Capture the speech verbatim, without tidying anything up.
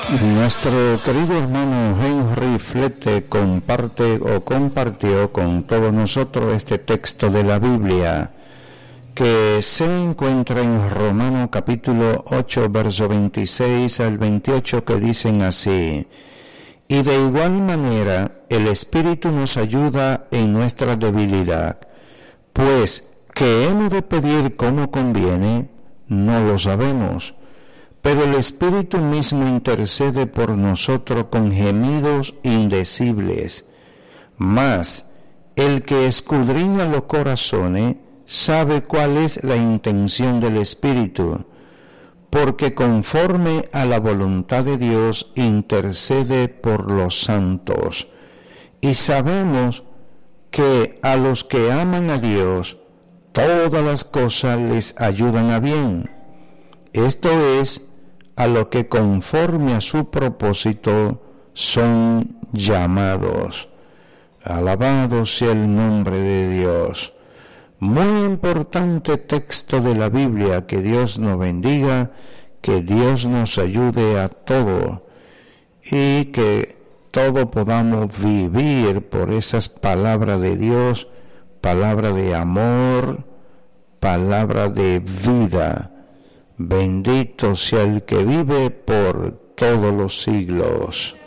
Nuestro querido hermano Henry Flete comparte o compartió con todos nosotros este texto de la Biblia que se encuentra en Romanos capítulo ocho, verso veintiséis al veintiocho, que dicen así: y de igual manera el Espíritu nos ayuda en nuestra debilidad, pues que hemos de pedir como conviene, no lo sabemos. Pero el Espíritu mismo intercede por nosotros con gemidos indecibles. Mas el que escudriña los corazones sabe cuál es la intención del Espíritu, porque conforme a la voluntad de Dios intercede por los santos. Y sabemos que a los que aman a Dios, todas las cosas les ayudan a bien. Esto es, a lo que conforme a su propósito son llamados. Alabado sea el nombre de Dios. Muy importante texto de la Biblia. Que Dios nos bendiga, que Dios nos ayude a todo y que todo podamos vivir por esas palabras de Dios, palabra de amor, palabra de vida. Bendito sea el que vive por todos los siglos.